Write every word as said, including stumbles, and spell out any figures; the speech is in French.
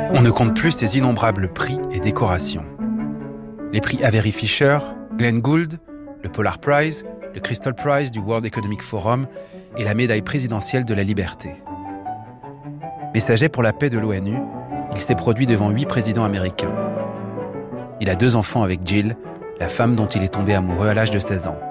On ne compte plus ses innombrables prix et décorations. Les prix Avery Fisher, Glenn Gould, le Polar Prize, le Crystal Prize du World Economic Forum et la médaille présidentielle de la liberté. Messager pour la paix de l'ONU, il s'est produit devant huit présidents américains. Il a deux enfants avec Jill, la femme dont il est tombé amoureux à l'âge de seize ans.